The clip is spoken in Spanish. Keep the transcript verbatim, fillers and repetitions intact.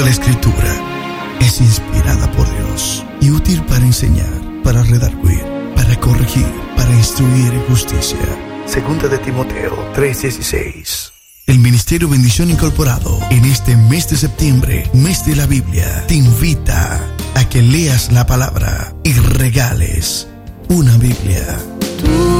Toda la Escritura es inspirada por Dios y útil para enseñar, para redarguir, para corregir, para instruir en justicia. Segunda de Timoteo tres dieciséis. El Ministerio Bendición Incorporado, en este mes de septiembre, mes de la Biblia, te invita a que leas la palabra y regales una Biblia.